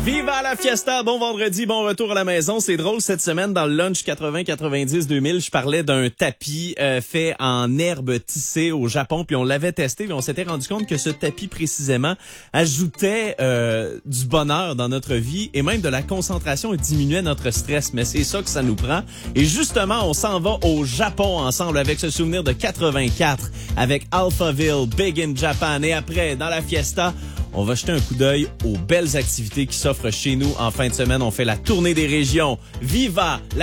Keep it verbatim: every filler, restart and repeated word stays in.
Viva la fiesta! Bon vendredi, bon retour à la maison. C'est drôle, cette semaine, dans le lunch quatre-vingts quatre-vingt-dix deux mille, je parlais d'un tapis euh, fait en herbe tissée au Japon, puis on l'avait testé, puis on s'était rendu compte que ce tapis, précisément, ajoutait euh, du bonheur dans notre vie et même de la concentration et diminuait notre stress. Mais c'est ça que ça nous prend. Et justement, on s'en va au Japon ensemble avec ce souvenir de quatre-vingt-quatre, avec Alphaville, Big in Japan. Et après, dans la fiesta, on va jeter un coup d'œil aux belles activités qui s'offrent chez nous en fin de semaine. On fait la tournée des régions. Viva la